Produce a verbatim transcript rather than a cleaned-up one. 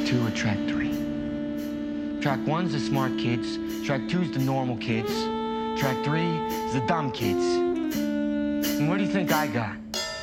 two or track three? Track one's the smart kids, track two's the normal kids, track three is the dumb kids. And what do you think I got?